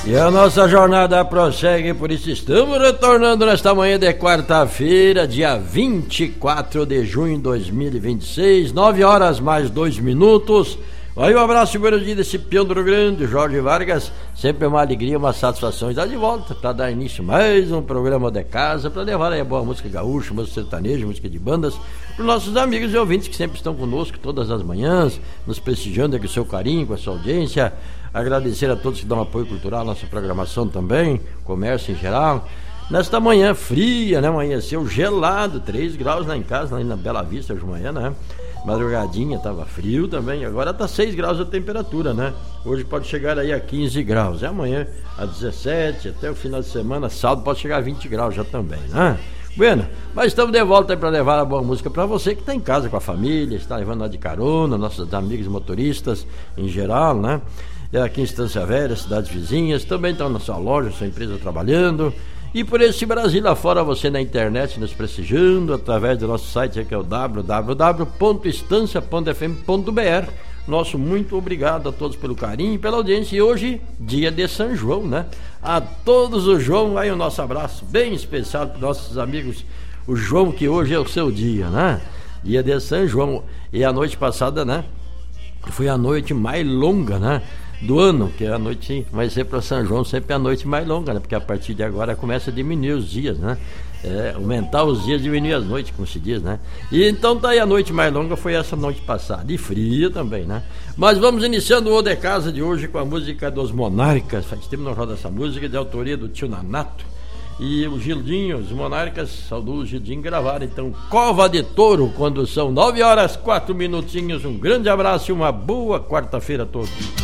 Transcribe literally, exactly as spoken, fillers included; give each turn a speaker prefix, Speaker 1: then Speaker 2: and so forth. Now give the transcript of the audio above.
Speaker 1: E a nossa jornada prossegue, por isso estamos retornando nesta manhã de quarta-feira, dia vinte e quatro de junho de dois mil e vinte e seis, nove horas mais dois minutos. Aí um abraço e bom dia desse peão do Rio Grande, Jorge Vargas. Sempre uma alegria, uma satisfação estar de volta para dar início a mais um programa de casa, para levar aí a boa música gaúcha, música sertaneja, música de bandas, para os nossos amigos e ouvintes que sempre estão conosco todas as manhãs, nos prestigiando com o seu carinho, com a sua audiência. Agradecer a todos que dão apoio cultural à nossa programação também, comércio em geral. Nesta manhã fria, né? Amanheceu gelado, três graus lá em casa, lá na Bela Vista de manhã, né? Madrugadinha tava frio também, agora tá seis graus a temperatura, né? Hoje pode chegar aí a quinze graus, e amanhã a dezessete, até o final de semana, sábado pode chegar a vinte graus já também, né? Bueno, mas estamos de volta aí para levar a boa música para você que está em casa com a família, está levando lá de carona, nossos amigos motoristas em geral, né? Aqui em Estância Velha, cidades vizinhas, também estão na sua loja, sua empresa trabalhando. E por esse Brasil afora, você na internet nos prestigiando através do nosso site, que é o w w w ponto estância ponto f m ponto b r. Nosso muito obrigado a todos pelo carinho e pela audiência. E hoje, dia de São João, né? A todos o João, aí o nosso abraço bem especial para nossos amigos. O João, que hoje é o seu dia, né? Dia de São João. E a noite passada, né? Foi a noite mais longa, né? Do ano, que é a noite, vai ser para São João sempre a noite mais longa, né? Porque a partir de agora começa a diminuir os dias, né? É, aumentar os dias, diminuir as noites, como se diz, né? E então tá aí, a noite mais longa foi essa noite passada, e fria também, né? Mas vamos iniciando o O de Casa de hoje com a música dos Monarcas. Faz tempo não roda essa música, de autoria do Tio Nanato e o Gildinho. Os Monarcas, saudoso Gildinho, gravaram então Cova de Touro, quando são nove horas, quatro minutinhos. Um grande abraço e uma boa quarta-feira a todos.